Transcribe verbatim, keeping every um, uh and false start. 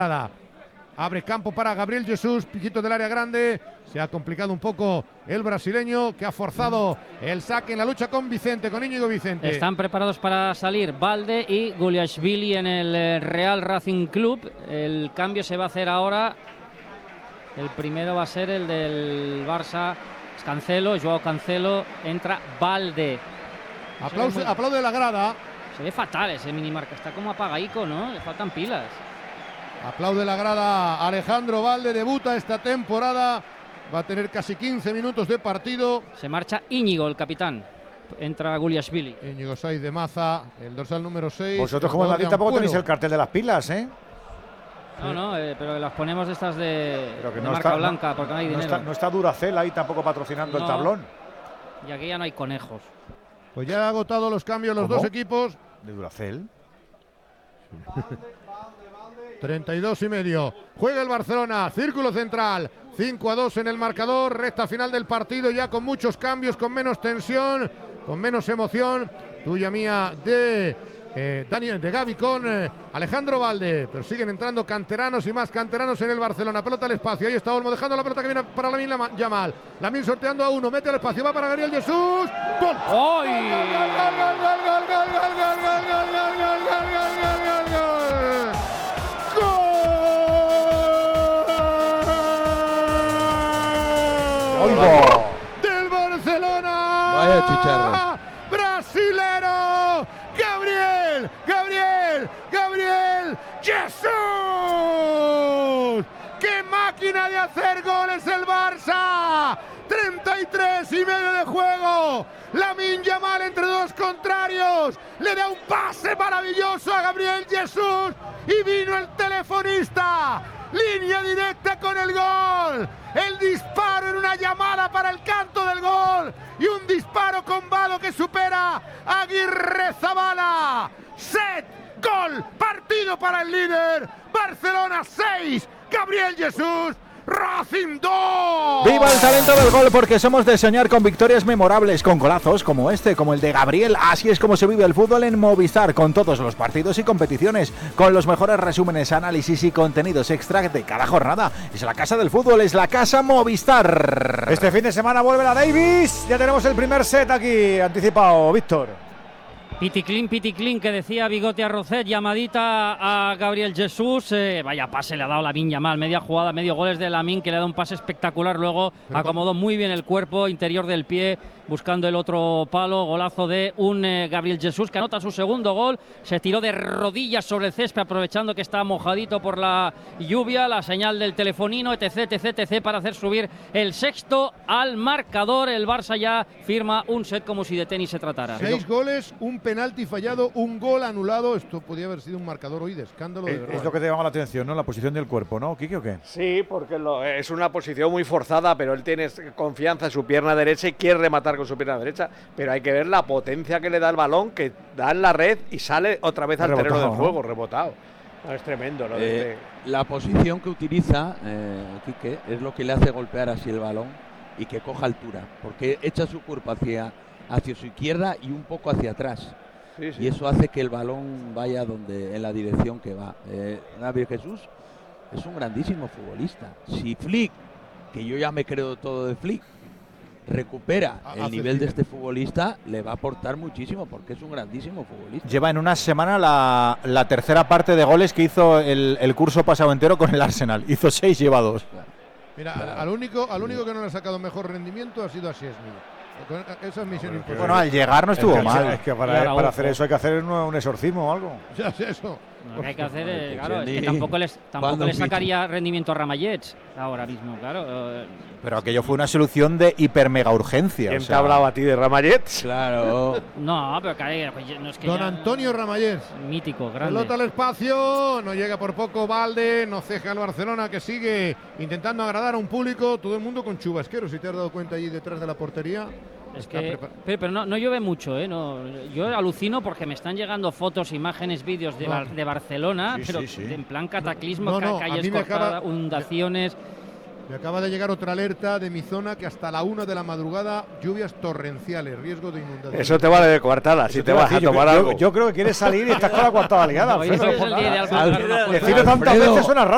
Abre campo para Gabriel Jesús, piquito del área grande. Se ha complicado un poco el brasileño, que ha forzado el saque en la lucha con Vicente, con Íñigo Vicente. Están preparados para salir Balde y Guliashvili en el Real Racing Club. El cambio se va a hacer ahora. El primero va a ser el del Barça. Es Cancelo, Joao Cancelo. Entra Balde. Aplauso, muy... Aplaude la grada. Se ve fatal ese minimarca. Está como apagaico, ¿no? Le faltan pilas. Aplaude la grada. Alejandro Balde debuta esta temporada. Va a tener casi quince minutos de partido. Se marcha Íñigo, el capitán. Entra Guliashvili. Íñigo Saiz de Maza, el dorsal número seis. Vosotros como Madrid tampoco tenéis el cartel de las pilas, ¿eh? No, no, eh, pero las ponemos de estas de, pero que de no marca está, blanca, no, porque no hay no dinero. Está, no está Duracell ahí tampoco patrocinando no, el tablón. Y aquí ya no hay conejos. Pues ya ha agotado los cambios los ¿Cómo? dos equipos. ¿De Duracell? treinta y dos y medio. Juega el Barcelona, círculo central. cinco a dos en el marcador, recta final del partido, ya con muchos cambios, con menos tensión, con menos emoción. Tuya mía de eh, Daniel, de Gavi con eh, Alejandro Balde. Pero siguen entrando canteranos y más canteranos en el Barcelona. Pelota al espacio, ahí está Olmo dejando la pelota que viene para Lamine Yamal. Lamine sorteando a uno, mete al espacio, va para Gabriel Jesús. ¡Gol! ¡Ay! ¡Gol, gol, gol, gol, gol, gol, gol, gol, gol, gol, gol, gol, gol, gol, gol! ¡Oigo! ¡Del Barcelona! Vaya chicharro. ¡Brasilero! ¡Gabriel! ¡Gabriel! ¡Gabriel! ¡Jesús! ¡Qué máquina de hacer goles el Barça! treinta y tres y medio de juego. Lamine Yamal entre dos contrarios. Le da un pase maravilloso a Gabriel Jesús. Y vino el telefonista. Línea directa con el gol. El disparo en una llamada para el canto del gol. Y un disparo con Vado que supera a Aguirrezabala. Set, gol, partido para el líder. Barcelona seis, Gabriel Jesús. Racing dos. ¡Viva el talento del gol! Porque somos de soñar con victorias memorables, con golazos como este, como el de Gabriel. Así es como se vive el fútbol en Movistar, con todos los partidos y competiciones, con los mejores resúmenes, análisis y contenidos extra de cada jornada. Es la casa del fútbol, es la casa Movistar. Este fin de semana vuelve la Davis. Ya tenemos el primer set aquí anticipado, Víctor. Piticlin, piticlin, que decía Bigote Arrocet, llamadita a Gabriel Jesús. Eh, vaya pase le ha dado Lamine Yamal, media jugada, medio goles de Lamine, que le ha dado un pase espectacular. Luego acomodó muy bien el cuerpo interior del pie, buscando el otro palo. Golazo de un eh, Gabriel Jesús, que anota su segundo gol. Se tiró de rodillas sobre el césped, aprovechando que está mojadito por la lluvia. La señal del telefonino, etc, etc, etc, para hacer subir el sexto al marcador. El Barça ya firma un set como si de tenis se tratara. Seis goles, un penalti fallado, un gol anulado. Esto podría haber sido un marcador hoy de escándalo. De Es, verdad. es lo que te llama la atención, ¿no? La posición del cuerpo, ¿no, Kiki, o qué? Sí, porque lo, es una posición muy forzada, pero él tiene confianza en su pierna derecha y quiere rematar con su pierna derecha. Pero hay que ver la potencia que le da el balón, que da en la red y sale otra vez al Rebotado, terreno del ¿no? juego, rebotado. No, es tremendo, ¿no? Eh, Desde- la posición que utiliza eh, Quique es lo que le hace golpear así el balón y que coja altura, porque echa su cuerpo hacia, hacia su izquierda y un poco hacia atrás. sí, sí. Y eso hace que el balón vaya donde en la dirección que va. Eh, Gabriel Jesús es un grandísimo futbolista. Si Flick, que yo ya me creo todo de Flick, recupera el Hace nivel de bien. este futbolista, le va a aportar muchísimo porque es un grandísimo futbolista. Lleva en una semana la, la tercera parte de goles que hizo el, el curso pasado entero con el Arsenal. Hizo seis, lleva dos. Mira, Claro. al, al único, al único que no le ha sacado mejor rendimiento ha sido a Szczęsny. Esa es misión imposible. Bueno, al llegar no estuvo es que, mal. Es que Y para, ahora, para ojo. hacer eso hay que hacer un, un exorcismo o algo. Ya es eso. Lo que hay que hacer es, Joder, claro, es que Chesney, tampoco, les, tampoco ¿cuándo le ficha? sacaría rendimiento a Ramallets ahora mismo, claro. eh, Pero aquello fue una solución de hiper mega urgencia. ¿Quién o te sea, ha hablado a ti de Ramallets? Claro. No, pero que, pues, no es que Don ya- Antonio Ramallés. mítico, grande. Pelota al espacio, no llega por poco Balde, no ceja el Barcelona, que sigue intentando agradar a un público, todo el mundo con chubasqueros, si te has dado cuenta allí detrás de la portería. Es Está que, prepar- pero, pero no, no llueve mucho, ¿eh? No, yo alucino porque me están llegando fotos, imágenes, vídeos de, No. Bar- de Barcelona, Sí, pero sí, sí. en plan cataclismo, No, no, ca- a calles mí me cortadas, acaba- inundaciones. Me acaba de llegar otra alerta de mi zona que hasta la una de la madrugada lluvias torrenciales, riesgo de inundación. Eso te vale de coartada, si Eso te iba vas a decir, yo tomar creo- algo. yo, yo creo que quieres salir y estás con la cuartada ligada. Hoy Alfredo, es no el jodas. día ideal para Al- pegar una Decirlo puerta. tantas Alfredo. veces suena raro.